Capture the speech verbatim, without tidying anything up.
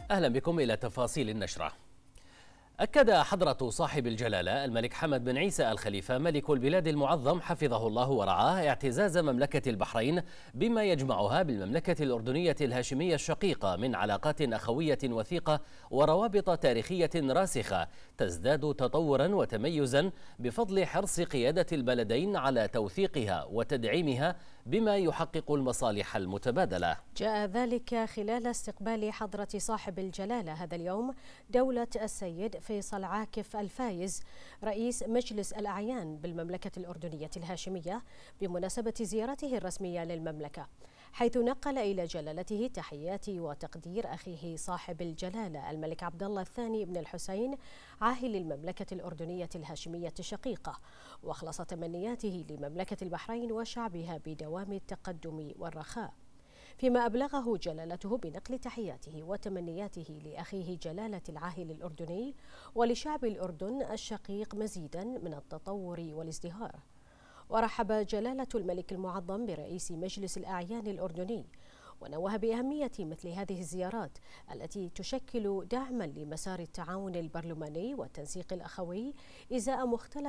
أهلا بكم إلى تفاصيل النشرة. أكد حضرة صاحب الجلالة الملك حمد بن عيسى الخليفة ملك البلاد المعظم حفظه الله ورعاه اعتزاز مملكة البحرين بما يجمعها بالمملكة الأردنية الهاشمية الشقيقة من علاقات أخوية وثيقة وروابط تاريخية راسخة تزداد تطورا وتميزا بفضل حرص قيادة البلدين على توثيقها وتدعيمها بما يحقق المصالح المتبادلة. جاء ذلك خلال استقبال حضرة صاحب الجلالة هذا اليوم دولة السيد فيصل عاكف الفايز رئيس مجلس الأعيان بالمملكة الأردنية الهاشمية بمناسبة زيارته الرسمية للمملكة، حيث نقل إلى جلالته تحيات وتقدير أخيه صاحب الجلالة الملك عبد الله الثاني بن الحسين عاهل المملكة الأردنية الهاشمية الشقيقة، وأخلص تمنياته لمملكة البحرين وشعبها بدوام التقدم والرخاء، فيما أبلغه جلالته بنقل تحياته وتمنياته لأخيه جلالة العاهل الأردني ولشعب الأردن الشقيق مزيدا من التطور والازدهار. ورحب جلالة الملك المعظم برئيس مجلس الأعيان الأردني، ونوه بأهمية مثل هذه الزيارات التي تشكل دعما لمسار التعاون البرلماني والتنسيق الأخوي إزاء مختلف